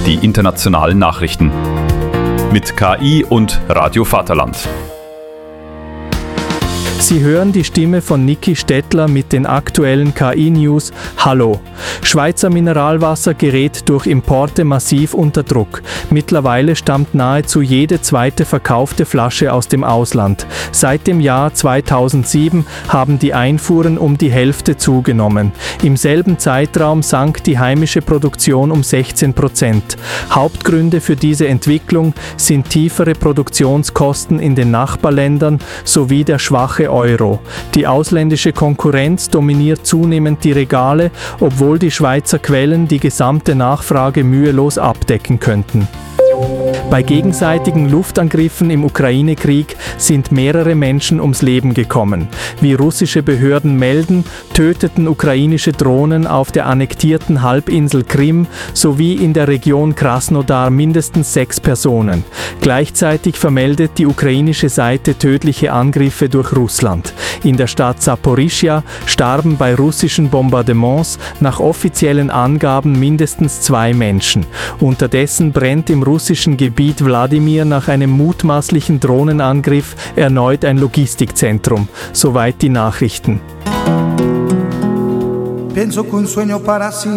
die internationalen Nachrichten. Mit KI und Radio Vaterland. Sie hören die Stimme von Niki Stettler mit den aktuellen KI-News. Hallo! Schweizer Mineralwasser gerät durch Importe massiv unter Druck. Mittlerweile stammt nahezu jede zweite verkaufte Flasche aus dem Ausland. Seit dem Jahr 2007 haben die Einfuhren um die Hälfte zugenommen. Im selben Zeitraum sank die heimische Produktion um 16%. Hauptgründe für diese Entwicklung sind tiefere Produktionskosten in den Nachbarländern sowie der schwache Euro. Die ausländische Konkurrenz dominiert zunehmend die Regale, obwohl die Schweizer Quellen die gesamte Nachfrage mühelos abdecken könnten. Bei gegenseitigen Luftangriffen im Ukraine-Krieg sind mehrere Menschen ums Leben gekommen. Wie russische Behörden melden, töteten ukrainische Drohnen auf der annektierten Halbinsel Krim sowie in der Region Krasnodar mindestens 6 Personen. Gleichzeitig vermeldet die ukrainische Seite tödliche Angriffe durch Russland. In der Stadt Saporischschja starben bei russischen Bombardements nach offiziellen Angaben mindestens 2 Menschen. Unterdessen brennt im russischen Gebiet Wladimir nach einem mutmaßlichen Drohnenangriff erneut ein Logistikzentrum. Soweit die Nachrichten. Penso che un sogno para